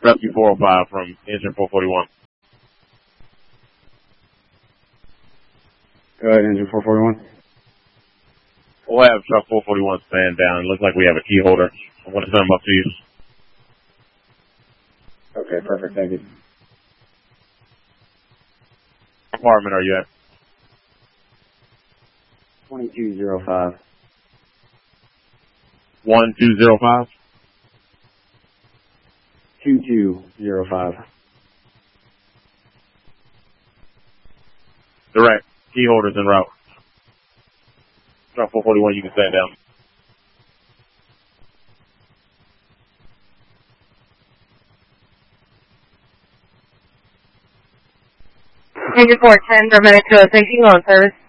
Rescue 405 from engine 441. Go ahead, engine 441. We'll have truck 441 stand down. It looks like we have a key holder. I'm going to send them up to you. Okay, perfect. Thank you. What apartment are you at? 2205. 1205? 2205. Direct. Key holders en route. Truck 441, you can stand down. Engine 410, Paramedic 206, you can go on service.